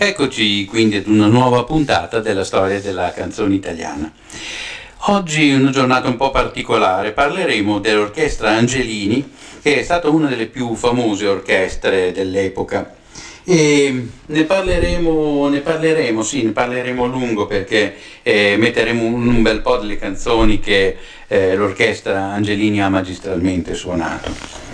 Eccoci quindi ad una nuova puntata della storia della canzone italiana. Oggi è una giornata un po' particolare, parleremo dell'orchestra Angelini, che è stata una delle più famose orchestre dell'epoca. E ne parleremo a lungo perché metteremo un bel po' delle canzoni che l'orchestra Angelini ha magistralmente suonato.